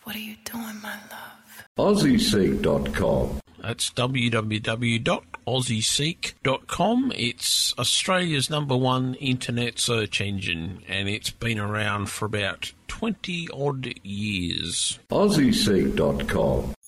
What are you doing, my love? AussieSeek.com. That's www.aussieseek.com. It's Australia's #1 internet search engine, and it's been around for about 20-odd years. AussieSeek.com.